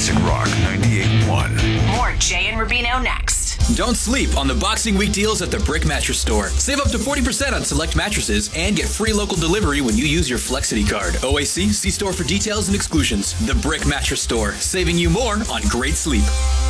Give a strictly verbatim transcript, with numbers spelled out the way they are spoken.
Classic Rock ninety-eight point one. More Jay and Rubino next. Don't sleep on the Boxing Week deals at the Brick Mattress Store. Save up to forty percent on select mattresses and get free local delivery when you use your Flexity card. O A C, see store for details and exclusions. The Brick Mattress Store, saving you more on great sleep.